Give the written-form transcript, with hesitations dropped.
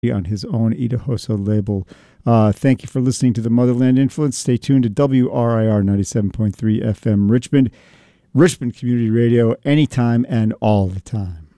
on his own Idahosa label. Thank you for listening to the Motherland Influence. Stay tuned to WRIR 97.3 FM Richmond Community Radio, anytime and all the time.